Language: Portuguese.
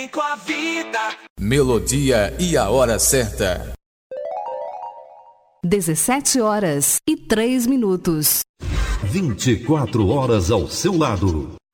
Com a vida. Melodia e a hora certa. 17h03. 24 horas ao seu lado.